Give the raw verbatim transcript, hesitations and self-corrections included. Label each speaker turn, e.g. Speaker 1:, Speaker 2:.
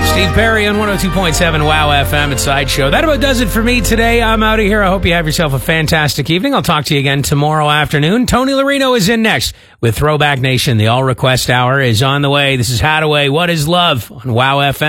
Speaker 1: Steve Perry on one oh two point seven WOW F M at Sideshow. That about does it for me today. I'm out of here. I hope you have yourself a fantastic evening. I'll talk to you again tomorrow afternoon. Tony Larino is in next with Throwback Nation. The All Request Hour is on the way. This is Hadaway. What is Love on WOW F M.